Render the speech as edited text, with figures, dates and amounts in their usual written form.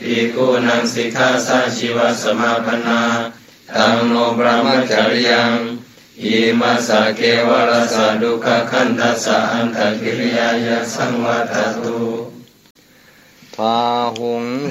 ภิกขุนังสิกขาสาชีวสมาปนาตังโนบรมจริยังอิมัสสะเกวรัสสะดุขขันธัสสะอันตกิริยายะสังวัตตุพาหุง